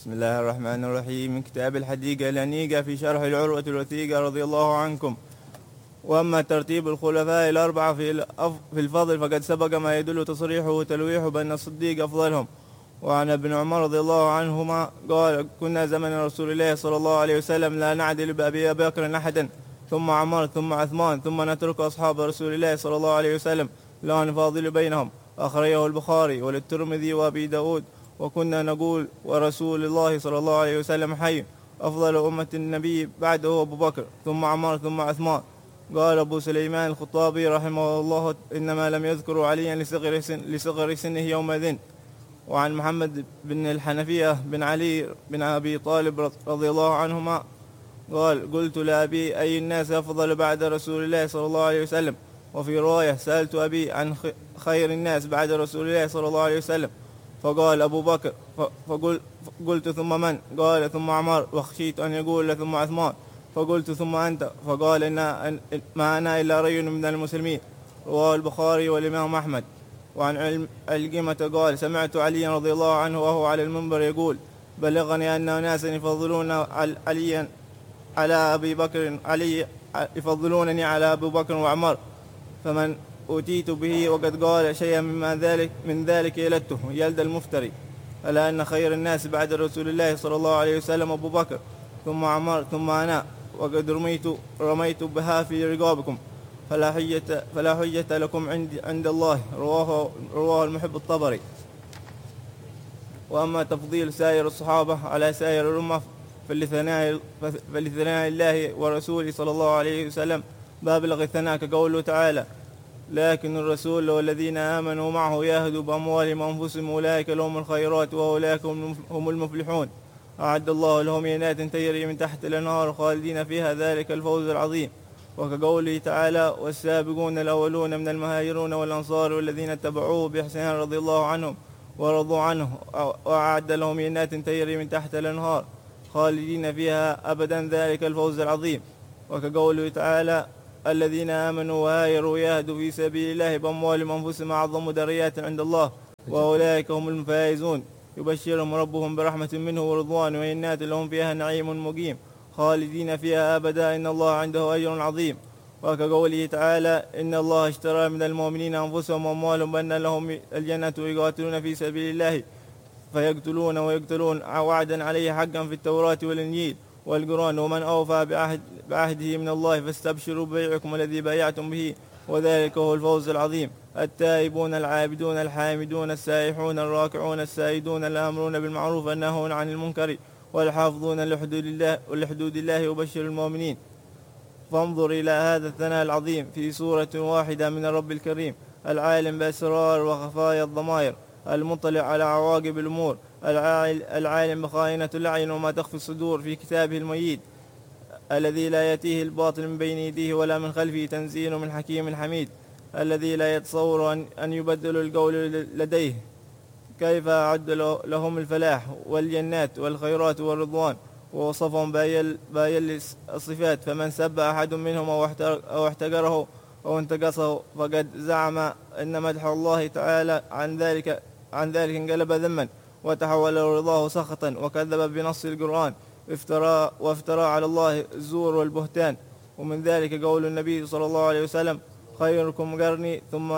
بسم الله الرحمن الرحيم. من كتاب الحديقة الأنيقة في شرح العروة الوثيقة رضي الله عنكم. وأما ترتيب الخلفاء الأربعة في الفضل فقد سبق ما يدل تصريحه وتلويحه بأن الصديق أفضلهم. وعن ابن عمر رضي الله عنهما قال: كنا زمن رسول الله صلى الله عليه وسلم لا نعدل بأبي بكر أحدا، ثم عمر، ثم عثمان، ثم نترك أصحاب رسول الله صلى الله عليه وسلم لا نفاضل بينهم. أخرجه البخاري وللترمذي وأبي داود. وكنا نقول ورسول الله صلى الله عليه وسلم حي، أفضل أمة النبي بعده أبو بكر، ثم عمر، ثم عثمان. قال أبو سليمان الخطابي رحمه الله: إنما لم يذكروا عليا لصغر سنه يومئذ. وعن محمد بن الحنفية بن علي بن أبي طالب رضي الله عنهما قال: قلت لأبي: أي الناس أفضل بعد رسول الله صلى الله عليه وسلم؟ وفي رواية: سألت أبي عن خير الناس بعد رسول الله صلى الله عليه وسلم، فقال: أبو بكر. فقلت: ثم من؟ قال: ثم عمر. وخشيت أن يقول: ثم عثمان. فقلت: ثم أنت؟ فقال: ما أنا إلا رجل من المسلمين. رواه البخاري والإمام أحمد. وعن علقمة قال: سمعت علي رضي الله عنه وهو على المنبر يقول: بلغني أن ناسا يفضلون عليا على أبي بكر يفضلونني على أبي بكر وعمر، فمن أوتيت به وقد قال شيئا من ذلك يلدته يلد المفتري، ألا أن خير الناس بعد رسول الله صلى الله عليه وسلم أبو بكر، ثم عمر، ثم أنا، وقد رميت بها في رقابكم، فلا حجة لكم عند الله. رواه المحب الطبري. وأما تفضيل سائر الصحابة على سائر الأمة فلثناء الله ورسوله صلى الله عليه وسلم بابلغ الثناء، كقوله تعالى: لكن الرسول والذين آمنوا معه يهدوا بأموالهم وأنفسهم أولئك لهم الخيرات وأولئك هم المفلحون، أعد الله لهم جنات تجري من تحت الأنهار خالدين فيها، ذلك الفوز العظيم. وكقوله تعالى: والسابقون الأولون من المهاجرون والأنصار والذين اتبعوه بإحسان رضي الله عنهم ورضوا عنه وأعد لهم جنات تجري من تحت الأنهار خالدين فيها أبدا، ذلك الفوز العظيم. وكقوله تعالى: الذين آمنوا وهاجروا وجاهدوا في سبيل الله بأموالهم وأنفسهم أعظم درجات عند الله وأولئك هم الفائزون، يبشرهم ربهم برحمة منه ورضوان وجنات لهم فيها نعيم مقيم خالدين فيها أبدا، إن الله عنده أجر عظيم. وكقوله تعالى: إن الله اشترى من المؤمنين أنفسهم وأموالهم بأن لهم الجنة يقاتلون في سبيل الله فيقتلون ويقتلون وعدا عليه حقا في التوراة والإنجيل والقرآن، ومن أوفى بعهده من الله فاستبشروا ببيعكم الذي بايعتم به وذلك هو الفوز العظيم. التائبون العابدون الحامدون السائحون الراكعون السائدون الآمرون بالمعروف الناهون عن المنكر والحافظون لحدود الله وبشر المؤمنين. فانظر إلى هذا الثناء العظيم في سورة واحدة من الرب الكريم، العالم بأسرار وخفايا الضمائر، المطلع على عواقب الأمور، العالم بخائنة الأعين وما تخفي الصدور، في كتابه المجيد الذي لا يأتيه الباطل من بين يديه ولا من خلفه، تنزيل من حكيم حميد، الذي لا يتصور أن يبدل القول لديه، كيف أعد لهم الفلاح والجنات والخيرات والرضوان، ووصفهم بأجل الصفات. فمن سب أحد منهم أو احتقره أو انتقصه فقد زعم أن مدح الله تعالى عن ذلك انقلب ذما وتحول رضاه سخطا، وكذب بنص القرآن وافترى على الله الزور والبهتان. ومن ذلك قول النبي صلى الله عليه وسلم: خيركم قرني ثم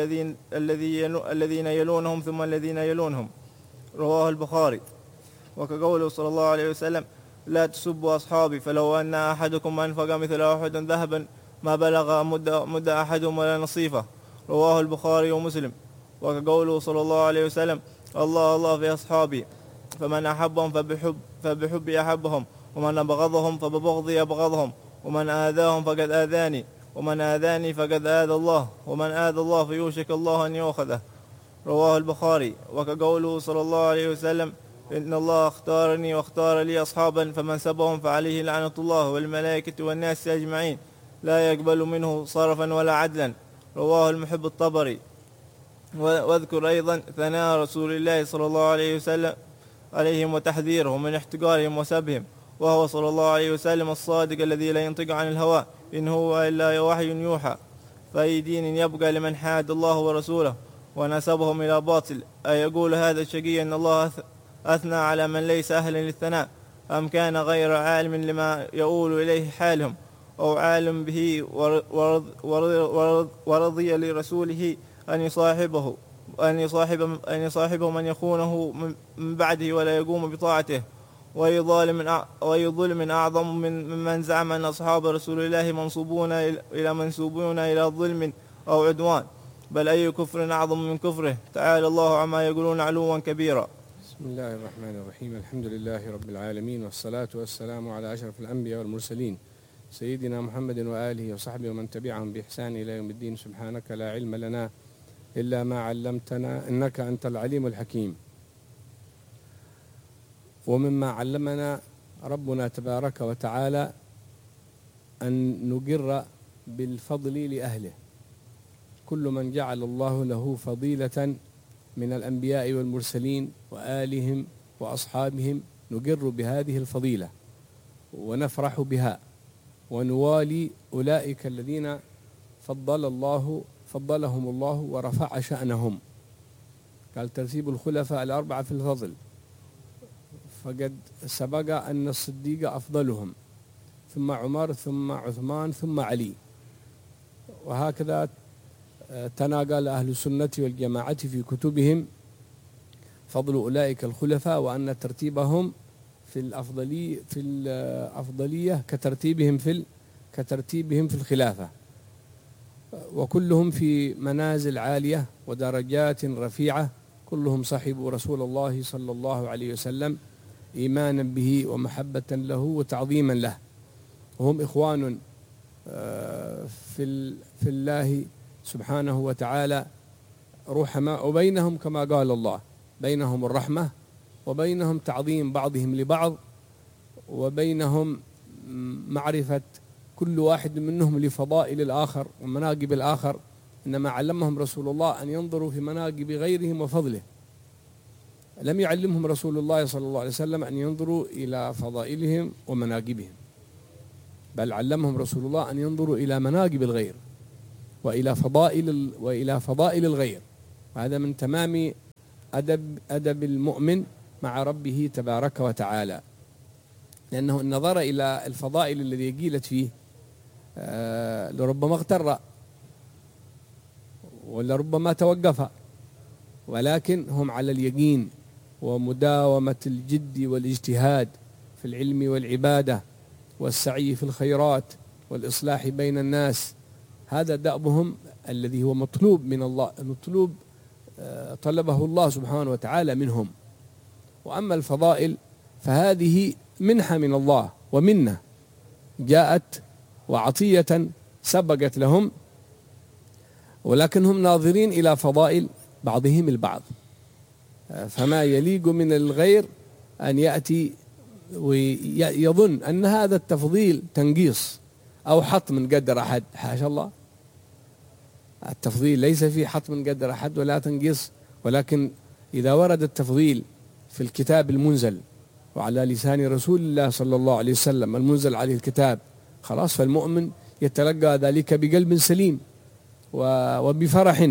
الذين يلونهم ثم الذين يلونهم. رواه البخاري. وكقوله صلى الله عليه وسلم: لا تسبوا أصحابي، فلو أن أحدكم أنفق مثل أحد ذهبا ما بلغ مد أحدهم ولا نصيفه. رواه البخاري ومسلم. وكقوله صلى الله عليه وسلم: الله الله في أصحابي، فمن أحبهم فبحبي أحبهم، ومن أبغضهم فببغضي أبغضهم، ومن آذاهم فقد آذاني، ومن آذاني فقد آذى الله، ومن آذى الله فيوشك الله أن يأخذه. رواه البخاري. وكقوله صلى الله عليه وسلم: إن الله اختارني واختار لي أصحابا، فمن سبهم فعليه لعنة الله والملائكة والناس أجمعين، لا يقبل منه صرفا ولا عدلا. رواه المحب الطبري. واذكر أيضا ثناء رسول الله صلى الله عليه وسلم عليهم وتحذيرهم من احتقارهم وسبهم، وهو صلى الله عليه وسلم الصادق الذي لا ينطق عن الهوى، إن هو إلا وحي يوحى. فأي دين يبقى لمن حاد الله ورسوله ونسبهم إلى باطل؟ أيقول هذا الشقي أن الله أثنى على من ليس أهلا للثناء، أم كان غير عالم لما يؤول إليه حالهم، أو عالم به ورضي لرسوله أن يصاحبه من يخونه من بعده ولا يقوم بطاعته، وأي ظلم أعظم ممن زعم أن أصحاب رسول الله منسوبون إلى ظلم أو عدوان، بل أي كفر أعظم من كفره، تعالى الله عما يقولون علوا كبيرا. بسم الله الرحمن الرحيم. الحمد لله رب العالمين، والصلاة والسلام على أشرف الأنبياء والمرسلين سيدنا محمد وآله وصحبه ومن تبعهم بإحسان إلى يوم الدين. سبحانك لا علم لنا إلا ما علمتنا إنك أنت العليم الحكيم. ومما علمنا ربنا تبارك وتعالى أن نقر بالفضل لأهله. كل من جعل الله له فضيلة من الأنبياء والمرسلين وآلهم وأصحابهم نقر بهذه الفضيلة ونفرح بها ونوالي أولئك الذين فضلهم الله ورفع شأنهم. قال ترتيب الخلفاء الأربعة في الفضل، فقد سبق أن الصديق أفضلهم، ثم عمر، ثم عثمان، ثم علي، وهكذا تناقل أهل السنة والجماعة في كتبهم فضل أولئك الخلفاء، وأن ترتيبهم في الأفضلية كترتيبهم في الخلافة، وكلهم في منازل عالية ودرجات رفيعة، كلهم صحبوا رسول الله صلى الله عليه وسلم إيمانا به ومحبة له وتعظيما له، وهم إخوان في الله سبحانه وتعالى رحماء، وبينهم كما قال الله بينهم الرحمة، وبينهم تعظيم بعضهم لبعض، وبينهم معرفة كل واحد منهم لفضائل الآخر ومناقب الآخر. إنما علمهم رسول الله أن ينظروا في مناقب غيرهم وفضله، لم يعلمهم رسول الله صلى الله عليه وسلم أن ينظروا إلى فضائلهم ومناقبهم، بل علمهم رسول الله أن ينظروا إلى مناقب الغير وإلى فضائل الغير. وهذا من تمام أدب المؤمن مع ربه تبارك وتعالى، لأنه إن نظر إلى الفضائل الذي قيلت فيه لربما اغتر ولربما توقف، ولكن هم على اليقين ومداومة الجد والاجتهاد في العلم والعبادة والسعي في الخيرات والإصلاح بين الناس. هذا دأبهم الذي هو مطلوب من الله، طلبه الله سبحانه وتعالى منهم. وأما الفضائل فهذه منحة من الله ومنة جاءت وعطية سبقت لهم، ولكنهم ناظرين إلى فضائل بعضهم البعض، فما يليق من الغير أن يأتي ويظن أن هذا التفضيل تنقيص أو حط من قدر أحد. حاشا الله، التفضيل ليس فيه حط من قدر أحد ولا تنقيص، ولكن إذا ورد التفضيل في الكتاب المنزل وعلى لسان رسول الله صلى الله عليه وسلم المنزل عليه الكتاب، خلاص فالمؤمن يتلقى ذلك بقلب سليم وبفرح.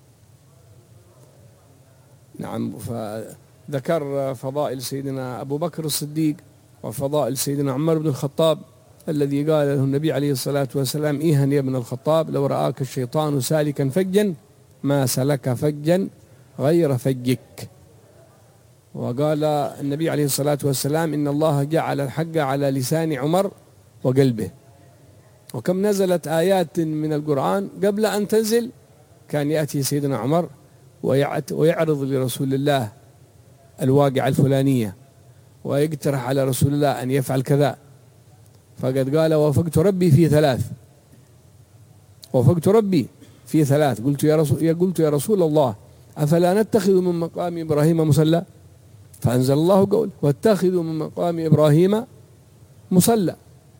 نعم، فذكر فضائل سيدنا أبو بكر الصديق وفضائل سيدنا عمر بن الخطاب الذي قال له النبي عليه الصلاة والسلام: إيها يا ابن الخطاب لو رآك الشيطان سالكا فجا ما سلك فجا غير فجك. وقال النبي عليه الصلاة والسلام: إن الله جعل الحق على لسان عمر وقلبه. وكم نزلت آيات من القرآن قبل أن تنزل كان يأتي سيدنا عمر ويعرض لرسول الله الواقع الفلانية ويقترح على رسول الله أن يفعل كذا، فقد قال: وافقت ربي في ثلاث قلت يا رسول الله أفلا نتخذ من مقام إبراهيم مصلى؟ فأنزل الله قول: واتخذوا من مقام إبراهيم مصلى.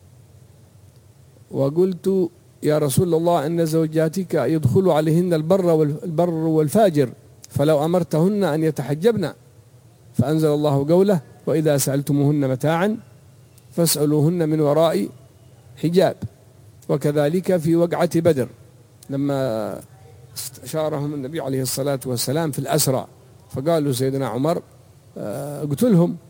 وقلت يا رسول الله أن زوجاتك يدخل عليهن البر والفاجر فلو أمرتهن أن يتحجبن، فأنزل الله قوله: وإذا سألتموهن متاعا فاسألوهن من وراء حجاب. وكذلك في وقعة بدر لما استشارهم النبي عليه الصلاة والسلام في الأسرى، فقالوا سيدنا عمر: اقتلهم.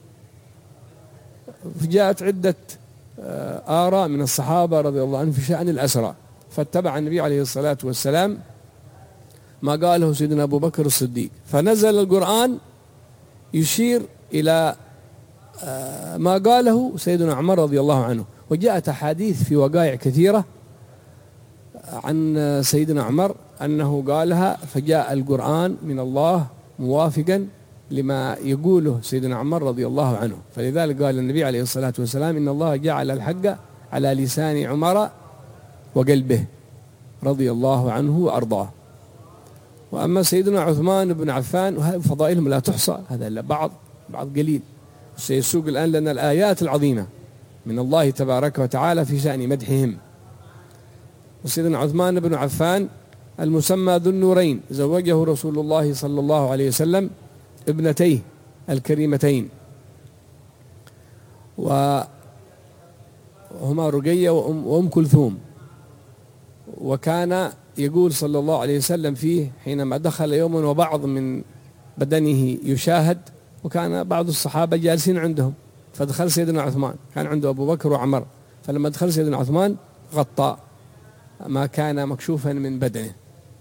فجاءت عدة آراء من الصحابة رضي الله عنهم في شأن الأسرى، فاتبع النبي عليه الصلاة والسلام ما قاله سيدنا أبو بكر الصديق، فنزل القرآن يشير إلى ما قاله سيدنا عمر رضي الله عنه. وجاءت أحاديث في وقائع كثيرة عن سيدنا عمر أنه قالها، فجاء القرآن من الله موافقا لما يقوله سيدنا عمر رضي الله عنه. فلذلك قال النبي عليه الصلاة والسلام: إن الله جعل الحق على لسان عمر وقلبه رضي الله عنه وأرضاه. وأما سيدنا عثمان بن عفان فضائلهم لا تحصى، هذا إلا بعض قليل سيسوق الآن لنا الآيات العظيمة من الله تبارك وتعالى في شأن مدحهم. وسيدنا عثمان بن عفان المسمى ذو النورين زوجه رسول الله صلى الله عليه وسلم ابنتيه الكريمتين، وهما رقية وأم كلثوم. وكان يقول صلى الله عليه وسلم فيه حينما دخل يوما وبعض من بدنه يشاهد، وكان بعض الصحابة جالسين عندهم، فدخل سيدنا عثمان، كان عنده أبو بكر وعمر، فلما دخل سيدنا عثمان غطى ما كان مكشوفا من بدنه،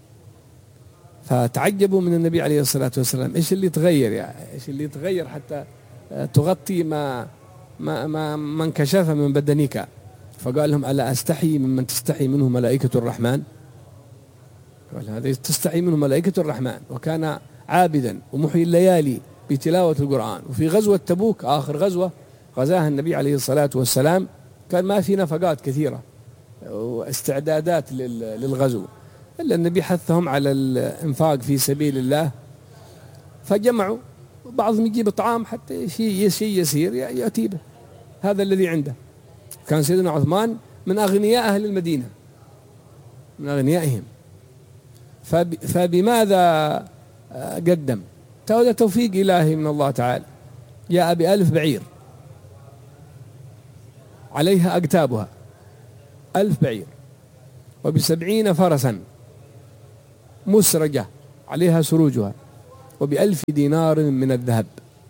فتعجبوا من النبي عليه الصلاة والسلام: إيش اللي تغير يعني؟ إيش اللي تغير حتى تغطي ما انكشف من بدنك؟ فقال لهم: ألا أستحي ممن تستحي منه ملائكة الرحمن؟ قال: هذا تستحي منه ملائكة الرحمن. وكان عابدا ومحيي الليالي بتلاوة القرآن. وفي غزوة تبوك آخر غزوة غزاها النبي عليه الصلاة والسلام كان ما في نفقات كثيرة واستعدادات للغزو، إلا النبي حثهم على الإنفاق في سبيل الله، فجمعوا بعضهم يجيب طعام حتى شيء يسير يأتي به، هذا الذي عنده. كان سيدنا عثمان من أغنياء أهل المدينة، من أغنيائهم. فبماذا قدم؟ هذا توفيق إلهي من الله تعالى. جاء ب1000 بعير عليها أقتابها، 1000 بعير، وب70 فرسا مسرجة عليها سروجها، وب1000 دينار من الذهب.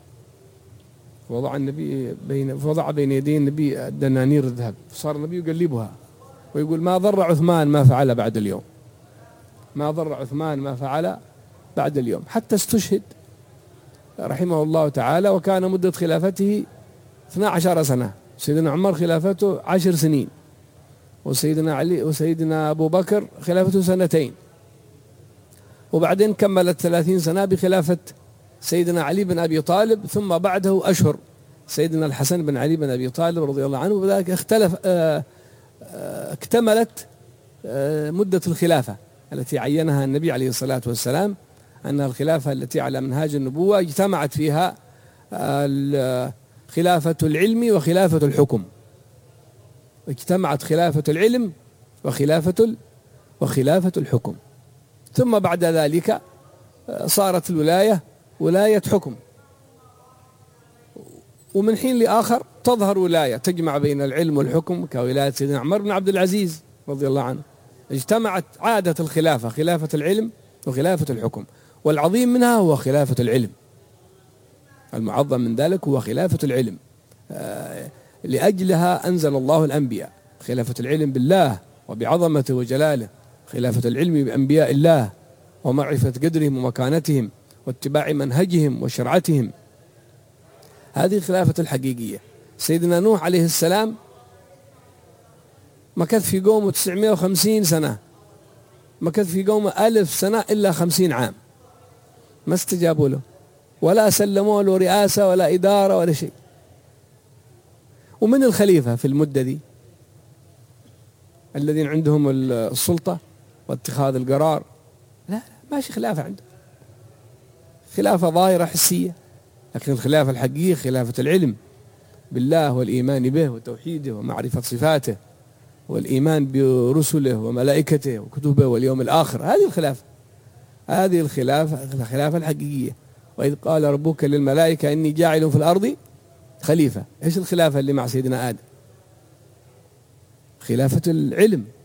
وضع بين يدي النبي دنانير الذهب، فصار النبي يقلبها ويقول: ما ضر عثمان ما فعل بعد اليوم، ما ضر عثمان ما فعل بعد اليوم. حتى استشهد رحمه الله تعالى، وكان مدة خلافته 12 سنة. سيدنا عمر خلافته 10 سنين، وسيدنا علي وسيدنا أبو بكر خلافته 2 سنين، وبعدين كملت 30 سنة بخلافة سيدنا علي بن أبي طالب، ثم بعده أشهر سيدنا الحسن بن علي بن أبي طالب رضي الله عنه. وبذلك اكتملت مدة الخلافة التي عينها النبي عليه الصلاة والسلام، أن الخلافة التي على منهاج النبوة اجتمعت فيها خلافة العلم وخلافة الحكم. اجتمعت خلافة العلم وخلافة الحكم. ثم بعد ذلك صارت الولاية ولاية حكم، ومن حين لآخر تظهر ولاية تجمع بين العلم والحكم كولاية سيدنا عمر بن عبد العزيز رضي الله عنه. اجتمعت عادة الخلافة، خلافة العلم وخلافة الحكم، والعظيم منها هو خلافة العلم. المعظم من ذلك هو خلافة العلم، لأجلها أنزل الله الأنبياء. خلافة العلم بالله وبعظمته وجلاله، خلافة العلم بأنبياء الله ومعرفة قدرهم ومكانتهم واتباع منهجهم وشرعتهم، هذه الخلافة الحقيقية. سيدنا نوح عليه السلام مكث في قومه 950 سنة، مكث في قومه 1000 سنة إلا 50 عام، ما استجابوا له ولا سلموا له رئاسة ولا إدارة ولا شيء. ومن الخليفة في المدة دي الذين عندهم السلطة واتخاذ القرار؟ لا، ماشي خلافة عنده، خلافة ظاهرة حسية، لكن الخلافة الحقيقية خلافة العلم بالله والإيمان به وتوحيده ومعرفة صفاته والإيمان برسله وملائكته وكتبه واليوم الآخر. هذه الخلافة، هذه الخلافة الحقيقية. وإذ قال ربك للملائكة إني جاعل في الأرض خليفة. إيش الخلافة اللي مع سيدنا آدم؟ خلافة العلم